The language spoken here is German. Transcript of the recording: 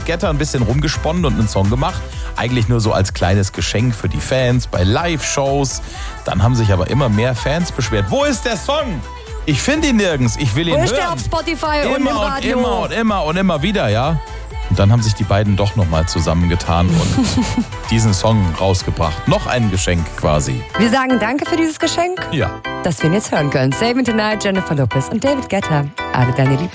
Guetta ein bisschen rumgesponnen und einen Song gemacht. Eigentlich nur so als kleines Geschenk für die Fans bei Live-Shows. Dann haben sich aber immer mehr Fans beschwert. Wo ist der Song? Ich finde ihn nirgends. Ich will ihn hören. Wo ist der auf Spotify und im Radio? Und immer wieder, ja. Und dann haben sich die beiden doch nochmal zusammengetan und diesen Song rausgebracht. Noch ein Geschenk quasi. Wir sagen danke für dieses Geschenk, Ja. das wir ihn jetzt hören können. Save Me Tonight, Jennifer Lopez und David Guetta. Alle deine Liebsten.